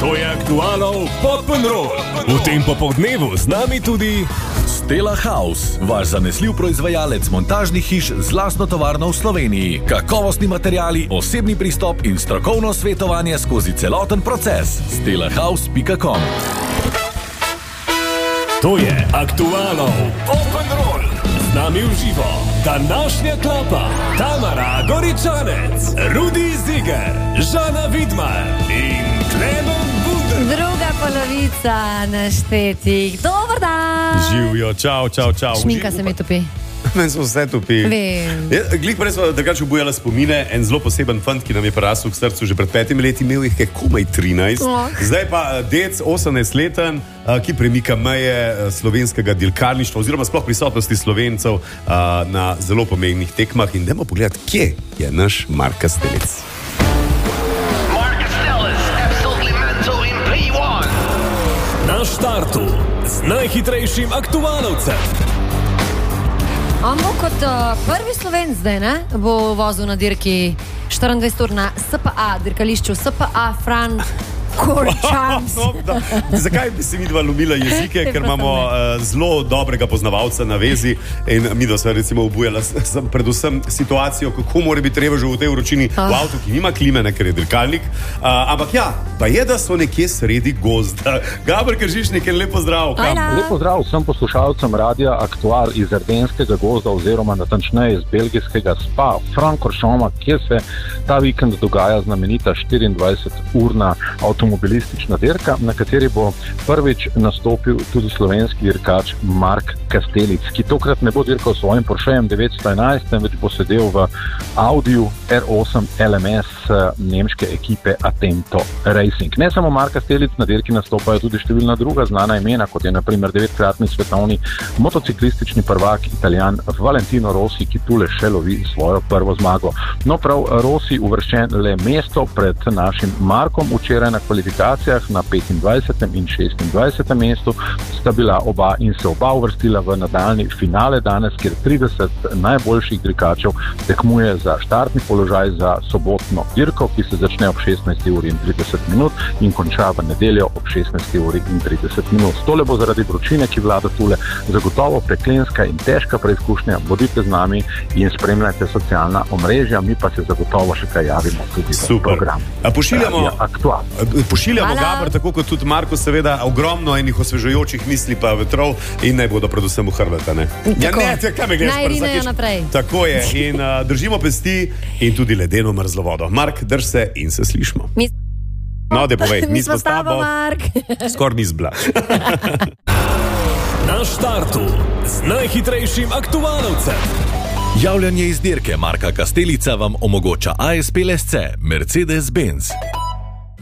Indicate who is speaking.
Speaker 1: To je Aktualov Pop'n'Roll. V tem popoldnevu z nami tudi
Speaker 2: Stella House, vaš zanesljiv proizvajalec montažnih hiš z lastno tovarno v Sloveniji. Kakovostni materiali, osebni pristop in strokovno svetovanje skozi celoten proces. stellahouse.com.
Speaker 1: To je Aktualov Pop'n'Roll. Z nami v živo današnja klapa: Tamara Goričanec, Rudi Ziger, Žana Vidmar in Klemen Bunder.
Speaker 3: Druga polovica naštetih. Dobar dan!
Speaker 4: Živijo, čau.
Speaker 3: Šminka se mi topi.
Speaker 4: Meni so vse topi.
Speaker 3: Vem.
Speaker 4: Glik prej smo drugače obujala spomine. En zelo poseben fant, ki nam je prerasel k srcu že pred 5 leti, imel jih je komaj 13. Zdaj pa dec 18-leten, ki premika meje slovenskega dirkalništva oziroma sploh prisotnosti Slovencev na zelo pomembnih tekmah. In dajmo pogledati, kje je naš Mark Kastelic.
Speaker 1: Na štartu z najhitrejšim aktualovcem.
Speaker 3: Ammo kot prvi Slovenc zdaj, ne, bo vozil na dirki 24 ur na SPA, dirkališču SPA Fran Korčans.
Speaker 4: Zakaj bi se midva lomila jezike? Ker imamo zelo dobrega poznavalca na vezi in midva sva recimo obujala predvsem situacijo, kako mora biti treba že v tej vročini v avtu, ki nima klime, ne, ker je dirkalnik. Ampak ja, pa je, da so nekje sredi gozda. Gabr Kržišnik, lepo zdrav.
Speaker 5: Lepo zdrav vsem poslušalcem radia Aktual iz Ardenskega gozda oziroma natančneje iz belgijskega SPA Francorchamps, kjer se ta vikend dogaja znamenita 24-urna avtomobilistična dirka, na kateri bo prvič nastopil tudi slovenski dirkač Mark Kastelic, ki tokrat ne bo dirkal s svojim Porschejem 911, temveč bo sedel v Audiju R8 LMS nemške ekipe Attento Racing. Ne samo Mark Kastelic, na dirki nastopajo tudi številna druga znana imena, kot je na primer 9-kratni svetovni motociklistični prvak Italijan Valentino Rossi, ki tule še lovi svojo prvo zmago. No, prav Rossi uvrščen le mesto pred našim Markom. Včeraj na kvalifikacijah na 25. in 26. mestu sta bila oba in se oba uvrstila v nadaljnji finale danes, kjer 30 najboljših dirkačev tekmuje za štartni položaj za sobotno dirko, ki se začne ob 16:30 in konča v nedeljo ob 16:30. Tole bo zaradi vročine, ki vlada tule, zagotovo preklenska in težka preizkušnja. Bodite z nami in spremljajte socialna omrežja, mi pa se zagotovo še kaj javimo tudi v program.
Speaker 4: Pošiljamo Gabr, tako kot tudi Marko, seveda ogromno enih osvežujočih misli pa vetrov in naj bodo predvsem v Hrvata, ne?
Speaker 3: Naj rinejo naprej.
Speaker 4: Tako je in držimo pesti in tudi ledeno mrzlo vodo. Mark, drž se in se slišmo. No, da povej, mi smo s tabo,
Speaker 3: Mark.
Speaker 4: skor ni zbla.
Speaker 1: Na štartu z najhitrejšim aktualovcem.
Speaker 2: Javljanje iz dirke Marka Kastelica vam omogoča ASP LSC, Mercedes-Benz.